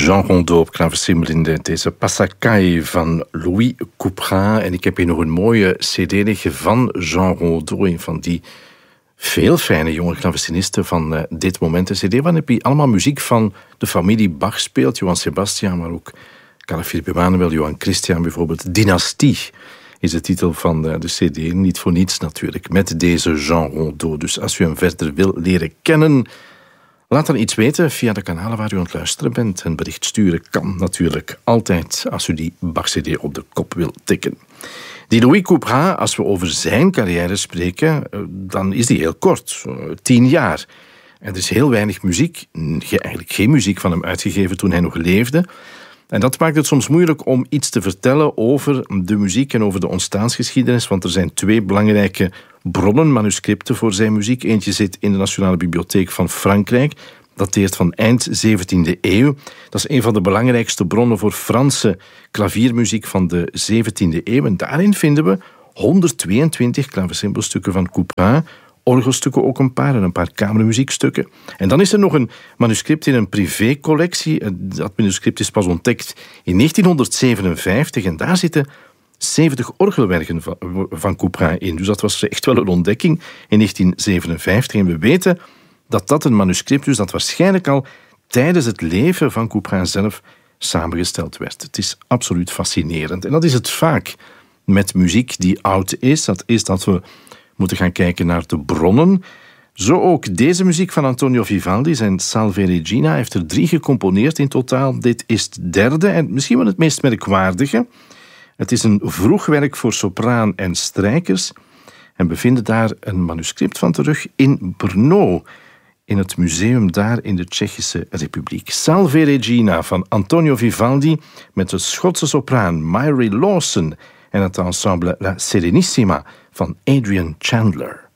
Jean Rondeau op klavecimbal in deze Passacaille van Louis Couperin. En ik heb hier nog een mooie cd liggen van Jean Rondeau, een van die veel fijne jonge klavecinisten van dit moment. Een cd waarin heb je allemaal muziek van de familie Bach speelt. Johann Sebastian, maar ook Carl Philipp Emanuel, Johann Christian bijvoorbeeld. Dynastie is de titel van de cd. Niet voor niets natuurlijk, met deze Jean Rondeau. Dus als u hem verder wil leren kennen, laat dan iets weten via de kanalen waar u aan het luisteren bent. Een bericht sturen kan natuurlijk altijd als u die Bach-cd op de kop wil tikken. Die Louis Couperin, als we over zijn carrière spreken, dan is die heel kort, 10 jaar. En er is heel weinig muziek, eigenlijk geen muziek van hem uitgegeven toen hij nog leefde. En dat maakt het soms moeilijk om iets te vertellen over de muziek en over de ontstaansgeschiedenis, want er zijn 2 belangrijke bronnen, manuscripten voor zijn muziek. Eentje zit in de Nationale Bibliotheek van Frankrijk, dateert van eind 17e eeuw. Dat is een van de belangrijkste bronnen voor Franse klaviermuziek van de 17e eeuw. En daarin vinden we 122 klavecimbalstukken van Couperin, orgelstukken ook een paar kamermuziekstukken. En dan is er nog een manuscript in een privécollectie. Dat manuscript is pas ontdekt in 1957 en daar zitten 70 orgelwerken van Couperin in. Dus dat was echt wel een ontdekking in 1957. En we weten dat dat een manuscript is dat waarschijnlijk al tijdens het leven van Couperin zelf samengesteld werd. Het is absoluut fascinerend. En dat is het vaak met muziek die oud is. Dat is dat we moeten gaan kijken naar de bronnen. Zo ook deze muziek van Antonio Vivaldi, zijn Salve Regina. Hij heeft er 3 gecomponeerd in totaal. Dit is het 3e en misschien wel het meest merkwaardige. Het is een vroeg werk voor sopraan en strijkers. En we vinden daar een manuscript van terug in Brno, in het museum daar in de Tsjechische Republiek. Salve Regina van Antonio Vivaldi met de Schotse sopraan Mary Lawson en het ensemble La Serenissima van Adrian Chandler.